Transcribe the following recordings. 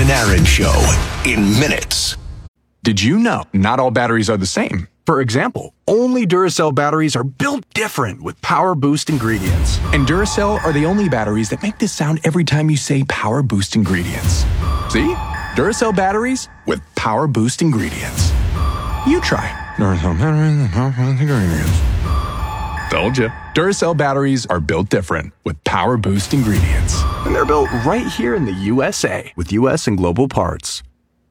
and Aaron Show in minutes. Did you know not all batteries are the same? For example, only Duracell batteries are built different with Power Boost ingredients. And Duracell are the only batteries that make this sound every time you say Power Boost ingredients. See? Duracell batteries with Power Boost ingredients. You try. Duracell batteries with Power Boost ingredients. Told you. Duracell batteries are built different with Power Boost ingredients. And they're built right here in the USA with US and global parts.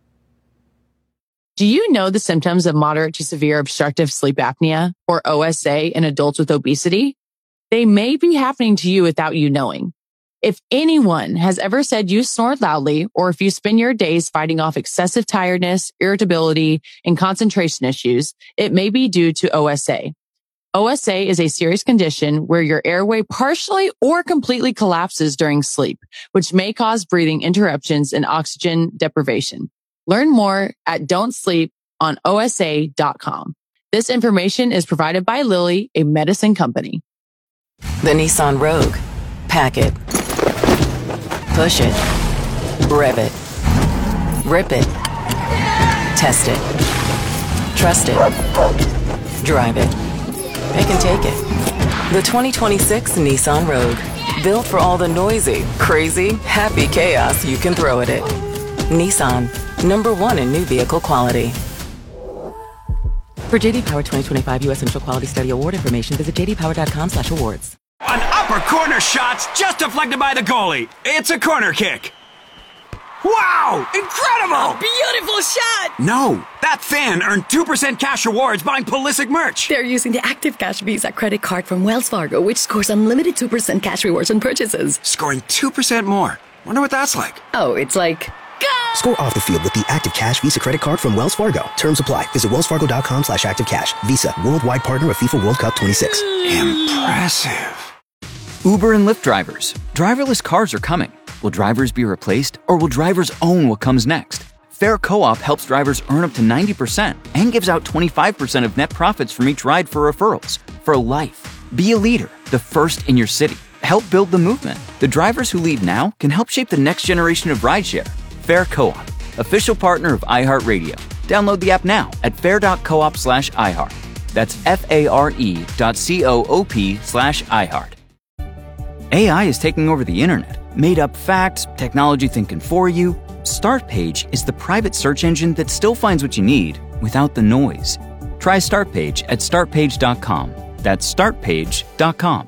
Do you know the symptoms of moderate to severe obstructive sleep apnea, or OSA, in adults with obesity? They may be happening to you without you knowing. If anyone has ever said you snore loudly, or if you spend your days fighting off excessive tiredness, irritability, and concentration issues, it may be due to OSA. OSA is a serious condition where your airway partially or completely collapses during sleep, which may cause breathing interruptions and oxygen deprivation. Learn more at don'tsleeponosa.com. This information is provided by Lilly, a medicine company. The Nissan Rogue. Pack it. Push it. Rev it. Rip it. Test it. Trust it. Drive it. Pick and take it. The 2026 Nissan Rogue. Built for all the noisy, crazy, happy chaos you can throw at it. Nissan. #1 in new vehicle quality. For JD Power 2025 U.S. Initial Quality Study Award information, visit jdpower.com/awards. An upper corner shot's just deflected by the goalie. It's a corner kick. Wow! Incredible! Beautiful shot! No, that fan earned 2% cash rewards buying Pulisic merch. They're using the Active Cash Visa credit card from Wells Fargo, which scores unlimited 2% cash rewards on purchases. Scoring 2% more. Wonder what that's like. Oh, it's like... Go! Score off the field with the Active Cash Visa credit card from Wells Fargo. Terms apply. Visit wellsfargo.com/activecash. Visa, worldwide partner of FIFA World Cup 26. Impressive. Uber and Lyft drivers. Driverless cars are coming. Will drivers be replaced, or will drivers own what comes next? Fair Co-op helps drivers earn up to 90% and gives out 25% of net profits from each ride for referrals. For life. Be a leader, the first in your city. Help build the movement. The drivers who lead now can help shape the next generation of rideshare. Fair Co-op, official partner of iHeartRadio. Download the app now at fair.coop/iHeart. That's FARE.coop/iHeart. AI is taking over the internet. Made up facts, technology thinking for you. Startpage is the private search engine that still finds what you need without the noise. Try Startpage at startpage.com. That's startpage.com.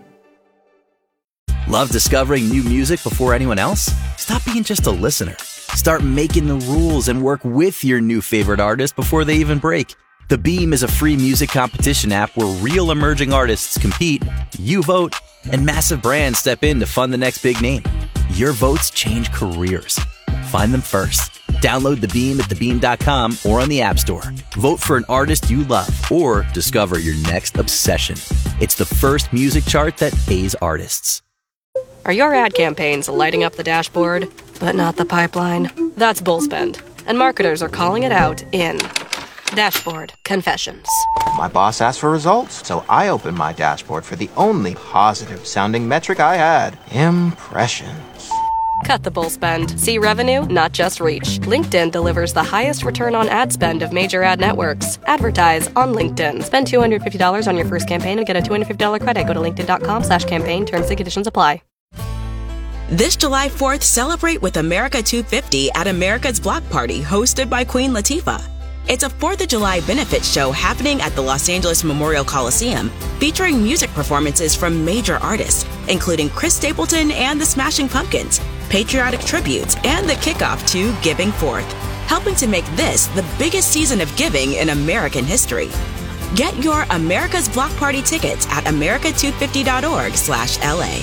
Love discovering new music before anyone else? Stop being just a listener. Start making the rules and work with your new favorite artist before they even break. The Beam is a free music competition app where real emerging artists compete, you vote, and massive brands step in to fund the next big name. Your votes change careers. Find them first. Download The Beam at thebeam.com or on the App Store. Vote for an artist you love or discover your next obsession. It's the first music chart that pays artists. Are your ad campaigns lighting up the dashboard, but not the pipeline? That's Bullspend, and marketers are calling it out in Dashboard Confessions. My boss asked for results, so I opened my dashboard for the only positive-sounding metric I had: impressions. Cut the bull spend. See revenue, not just reach. LinkedIn delivers the highest return on ad spend of major ad networks. Advertise on LinkedIn. Spend $250 on your first campaign and get a $250 credit. Go to linkedin.com/campaign. Terms and conditions apply. This July 4th, celebrate with America 250 at America's Block Party, hosted by Queen Latifah. It's a 4th of July benefit show happening at the Los Angeles Memorial Coliseum, featuring music performances from major artists, including Chris Stapleton and the Smashing Pumpkins, patriotic tributes, and the kickoff to Giving Forth, helping to make this the biggest season of giving in American history. Get your America's Block Party tickets at america250.org/LA.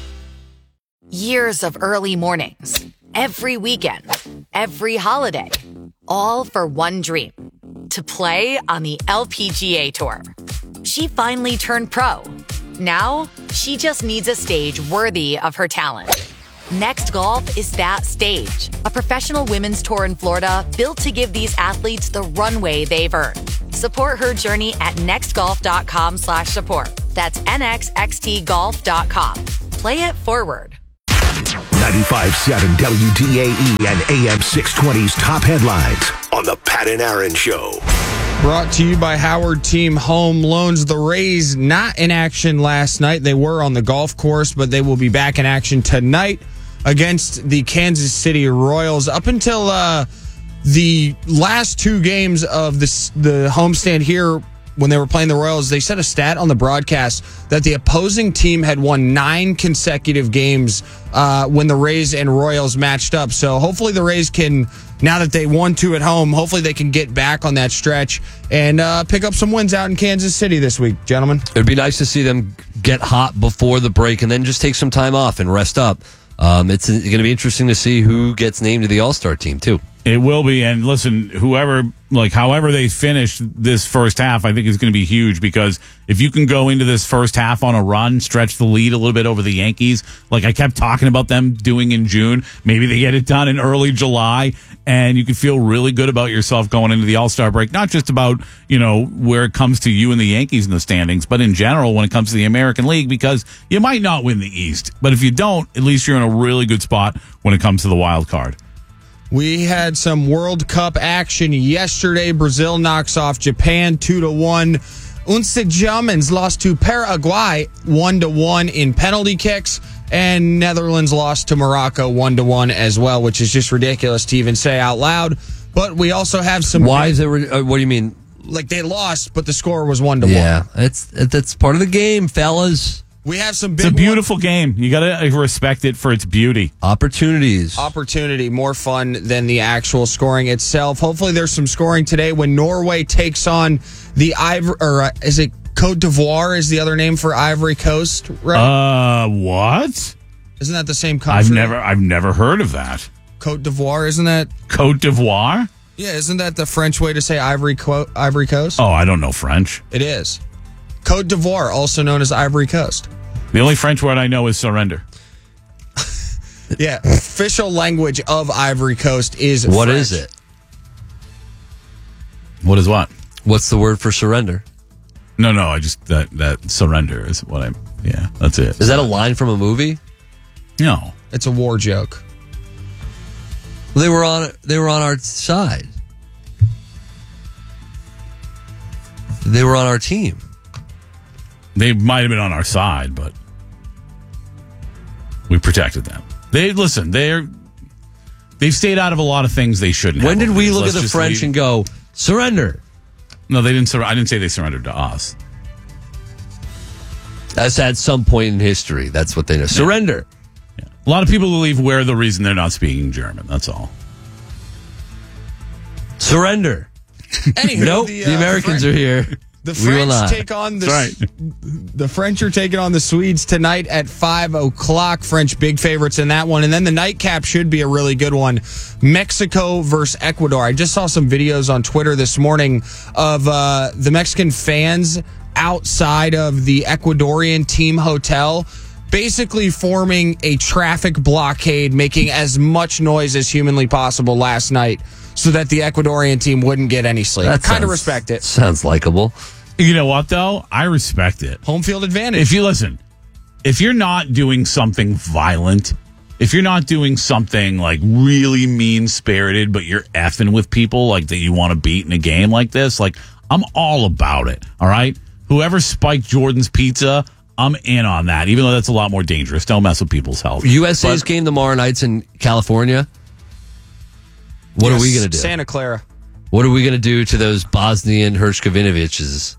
Years of early mornings, every weekend, every holiday, all for one dream: to play on the LPGA Tour. She finally turned pro. Now, she just needs a stage worthy of her talent. Next Golf is that stage, a professional women's tour in Florida built to give these athletes the runway they've earned. Support her journey at nextgolf.com/support. That's nxxtgolf.com. Play it forward. 95.7 WDAE and AM 620's top headlines on the Pat and Aaron Show. Brought to you by Howard Team Home Loans. The Rays not in action last night. They were on the golf course, but they will be back in action tonight against the Kansas City Royals. Up until the last two games of the homestand here, when they were playing the Royals, they said a stat on the broadcast that the opposing team had won 9 consecutive games when the Rays and Royals matched up. So hopefully the Rays can, now that they won 2 at home, hopefully they can get back on that stretch and pick up some wins out in Kansas City this week, gentlemen. It'd be nice to see them get hot before the break and then just take some time off and rest up. It's going to be interesting to see who gets named to the All-Star team, too. It will be, and listen, however they finish this first half, I think is going to be huge, because if you can go into this first half on a run, stretch the lead a little bit over the Yankees, like I kept talking about them doing in June, maybe they get it done in early July, and you can feel really good about yourself going into the All-Star break, not just about, where it comes to you and the Yankees in the standings, but in general when it comes to the American League, because you might not win the East, but if you don't, at least you're in a really good spot when it comes to the wild card. We had some World Cup action yesterday. Brazil knocks off Japan 2-1. Unse Germans lost to Paraguay 1-1 in penalty kicks. And Netherlands lost to Morocco 1-1 as well, which is just ridiculous to even say out loud. But we also have some... Why is it... What do you mean? Like they lost, but the score was 1-1. Yeah, that's part of the game, fellas. We have some big... It's a beautiful game. You got to respect it for its beauty. Opportunity, more fun than the actual scoring itself. Hopefully there's some scoring today when Norway takes on the is it Cote d'Ivoire is the other name for Ivory Coast, right? What? Isn't that the same country? I've never heard of that. Cote d'Ivoire, isn't that... Cote d'Ivoire? Yeah, isn't that the French way to say Ivory Coast? Oh, I don't know French. It is. Cote d'Ivoire, also known as Ivory Coast. The only French word I know is surrender. Yeah, official language of Ivory Coast is French. What is it? What is what? What's the word for surrender? No, I just that surrender is what that's it. Is that a line from a movie? No. It's a war joke. They were on our side. They were on our team. They might have been on our side, but we protected them. They've stayed out of a lot of things they shouldn't. When did we look at the French and go, surrender? No, they didn't. I didn't say they surrendered to us. That's at some point in history. That's what they know. Surrender. Yeah. A lot of people believe we're the reason they're not speaking German. That's all. Surrender. Anywho, nope. The Americans are here. The French take on the French are taking on the Swedes tonight at 5:00. French big favorites in that one, and then the nightcap should be a really good one. Mexico versus Ecuador. I just saw some videos on Twitter this morning of the Mexican fans outside of the Ecuadorian team hotel, basically forming a traffic blockade, making as much noise as humanly possible last night, so that the Ecuadorian team wouldn't get any sleep. I kind of respect it. Sounds likable. You know what, though? I respect it. Home field advantage. If you're not doing something violent, if you're not doing something like really mean-spirited, but you're effing with people like that you want to beat in a game like this, like I'm all about it, all right? Whoever spiked Jordan's Pizza, I'm in on that, even though that's a lot more dangerous. Don't mess with people's health. USA's game tomorrow night's in California. What are we going to do? Santa Clara. What are we going to do to those Bosnian Herzegovinians?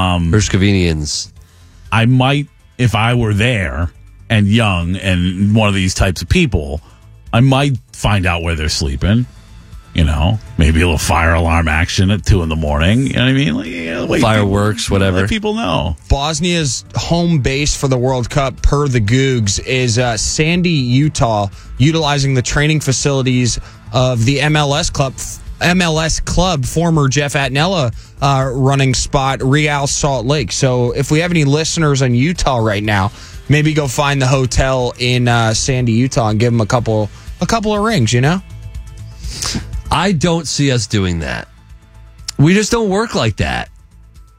I might, if I were there and young and one of these types of people, I might find out where they're sleeping. Maybe a little fire alarm action at 2 a.m. You know what I mean? Like, fireworks, whatever. Let people know. Bosnia's home base for the World Cup, per the Googs, is Sandy, Utah, utilizing the training facilities of the MLS club, former Jeff Attinella running spot, Real Salt Lake. So if we have any listeners in Utah right now, maybe go find the hotel in Sandy, Utah, and give them a couple of rings, I don't see us doing that. We just don't work like that.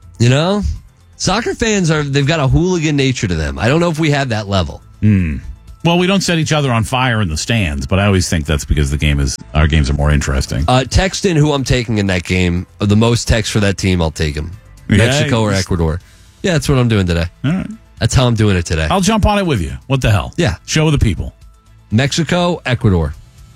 Soccer fans they've got a hooligan nature to them. I don't know if we have that level. Well, we don't set each other on fire in the stands, but I always think that's because our games are more interesting. Text in who I'm taking in that game. The most text for that team, I'll take them. Mexico or Ecuador. Yeah, that's what I'm doing today. All right. That's how I'm doing it today. I'll jump on it with you. What the hell? Yeah. Show the people. Mexico, Ecuador.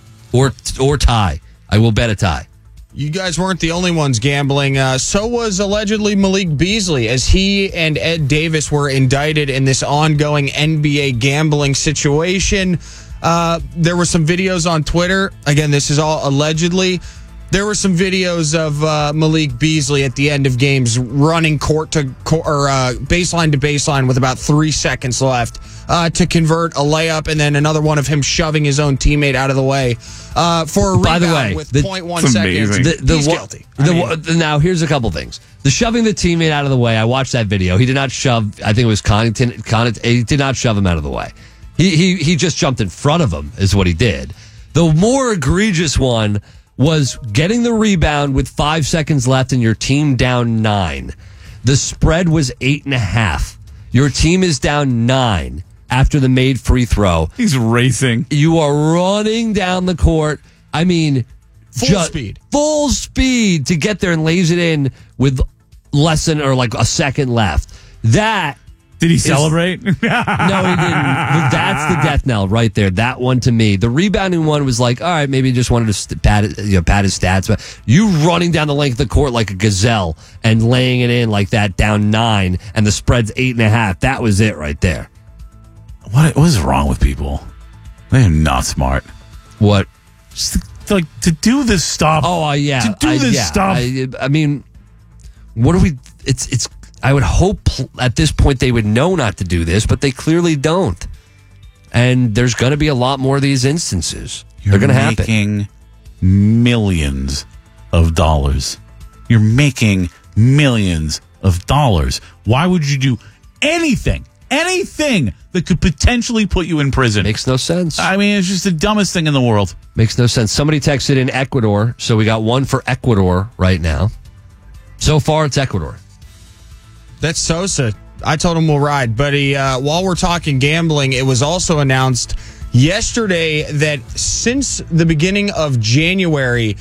Or tie. I will bet a tie. You guys weren't the only ones gambling. So was allegedly Malik Beasley, as he and Ed Davis were indicted in this ongoing NBA gambling situation. There were some videos on Twitter. Again, this is all allegedly. There were some videos of Malik Beasley at the end of games running court to baseline to baseline with about 3 seconds left to convert a layup, and then another one of him shoving his own teammate out of the way for a rebound. By the way, with 0.1 seconds. He's guilty. Now, here's a couple things. The shoving the teammate out of the way, I watched that video. He did not shove, I think it was Connaughton. He did not shove him out of the way. He just jumped in front of him is what he did. The more egregious one was getting the rebound with 5 seconds left and your team down 9. The spread was 8.5. Your team is down 9 after the made free throw. He's racing. You are running down the court. I mean, full speed to get there and lays it in with less than or like a second left. Did he celebrate? No, he didn't. That's the death knell right there. That one to me. The rebounding one was like, all right, maybe he just wanted to pad his stats. But you running down the length of the court like a gazelle and laying it in like that down 9 and the spread's 8.5. That was it right there. What is wrong with people? They're not smart. What? Just to do this stuff. Oh, yeah. To do this stuff. I mean, what are we? It's. I would hope at this point they would know not to do this, but they clearly don't. And there's going to be a lot more of these instances. They're going to happen. You're making millions of dollars. You're making millions of dollars. Why would you do anything that could potentially put you in prison? Makes no sense. I mean, it's just the dumbest thing in the world. Makes no sense. Somebody texted in Ecuador, so we got one for Ecuador right now. So far, it's Ecuador. That's Sosa. I told him we'll ride. But while we're talking gambling, it was also announced yesterday that since the beginning of January,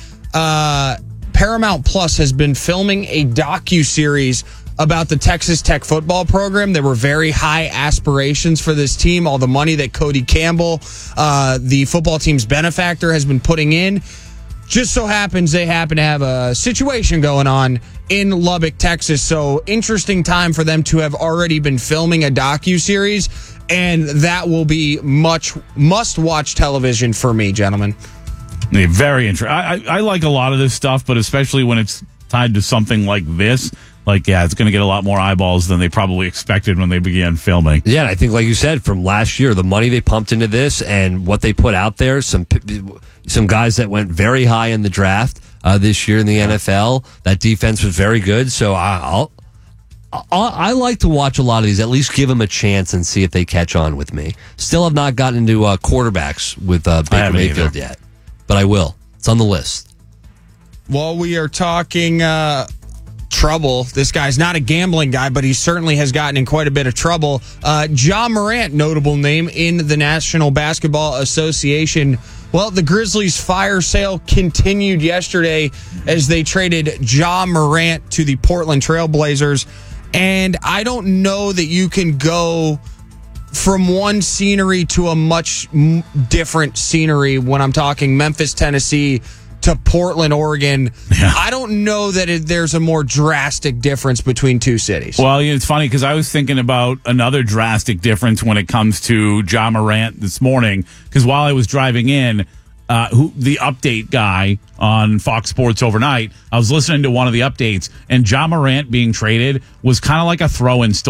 Paramount Plus has been filming a docuseries about the Texas Tech football program. There were very high aspirations for this team. All the money that Cody Campbell, the football team's benefactor, has been putting in. Just so happens they happen to have a situation going on in Lubbock, Texas. So interesting time for them to have already been filming a docuseries, and that will be much must-watch television for me, gentlemen. Yeah, very interesting. I like a lot of this stuff, but especially when it's tied to something like this. Like, yeah, it's going to get a lot more eyeballs than they probably expected when they began filming. Yeah, and I think, like you said, from last year, the money they pumped into this and what they put out there, some guys that went very high in the draft this year in the NFL. That defense was very good. So I like to watch a lot of these, at least give them a chance and see if they catch on with me. Still have not gotten into quarterbacks with Baker Mayfield yet, but I will. It's on the list. While we are talking trouble, this guy's not a gambling guy, but he certainly has gotten in quite a bit of trouble. Ja Morant, notable name in the National Basketball Association. Well, the Grizzlies' fire sale continued yesterday as they traded Ja Morant to the Portland Trail Blazers. And I don't know that you can go from one scenery to a much different scenery when I'm talking Memphis, Tennessee, to Portland, Oregon. Yeah. I don't know that there's a more drastic difference between two cities. Well, it's funny because I was thinking about another drastic difference when it comes to Ja Morant this morning, because while I was driving in, the update guy on Fox Sports overnight, I was listening to one of the updates, and Ja Morant being traded was kind of like a throw-in story.